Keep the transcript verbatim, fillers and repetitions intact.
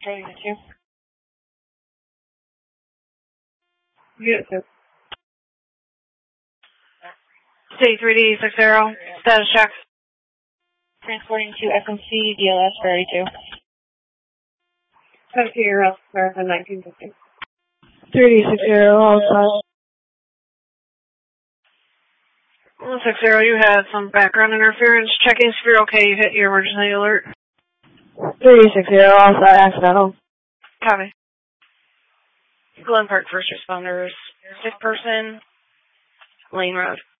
Ready to two. Get it. City three D six zero. Status check. Transporting to S M C D L S thirty-two. seventy year old American nineteen fifty. three D six zero outside. one six zero, you had some background interference. Checking if you're okay. You hit your emergency alert. three D six zero outside accidental. Copy. Glen Park First Responders. Fifth person. Lane Road.